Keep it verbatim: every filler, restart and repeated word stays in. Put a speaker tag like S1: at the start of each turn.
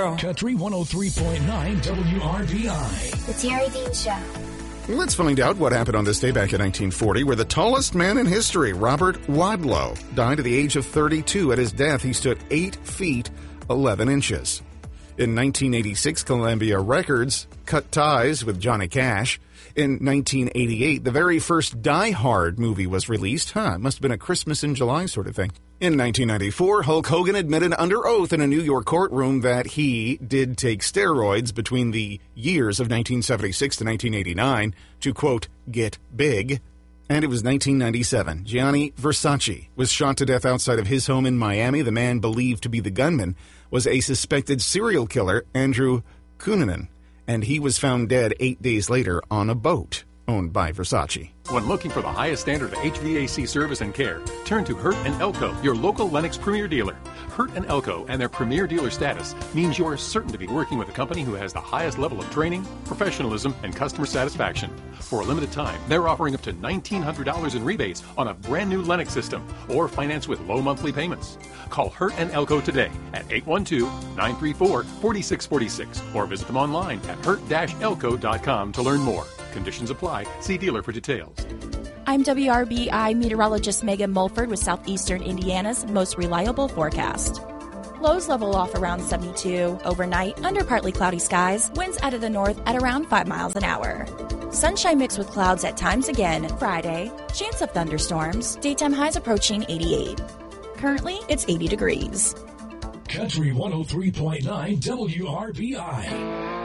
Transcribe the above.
S1: Show.
S2: Country one oh three point nine W R B I.
S3: The Terry Dean Show.
S4: Let's find out what happened on this day back in nineteen forty, where the tallest man in history, Robert Wadlow, died at the age of thirty-two. At his death, he stood eight feet, eleven inches. In nineteen eighty-six, Columbia Records cut ties with Johnny Cash. In nineteen eighty-eight, the very first Die Hard movie was released. Huh, it must have been a Christmas in July sort of thing. In nineteen ninety-four, Hulk Hogan admitted under oath in a New York courtroom that he did take steroids between the years of nineteen seventy-six to nineteen eighty-nine to, quote, get big. And it was nineteen ninety-seven. Gianni Versace was shot to death outside of his home in Miami. The man believed to be the gunman was a suspected serial killer, Andrew Cunanan, and he was found dead eight days later on a boat owned by Versace.
S5: When looking for the highest standard of H V A C service and care, turn to Hurt and Elko, your local Lennox Premier dealer. Hurt and Elko and their Premier dealer status means you're certain to be working with a company who has the highest level of training, professionalism, and customer satisfaction. For a limited time, they're offering up to nineteen hundred dollars in rebates on a brand new Lennox system or finance with low monthly payments. Call Hurt and Elko today at eight one two, nine three four, four six four six or visit them online at hurt dash elko dot com to learn more. Conditions apply. See dealer for details.
S6: I'm W R B I meteorologist Megan Mulford with Southeastern Indiana's most reliable forecast. Lows level off around seventy-two. Overnight, under partly cloudy skies. Winds out of the north at around five miles an hour. Sunshine mixed with clouds at times again. Friday, chance of thunderstorms. Daytime highs approaching eighty-eight. Currently, it's eighty degrees.
S2: Country one oh three point nine W R B I.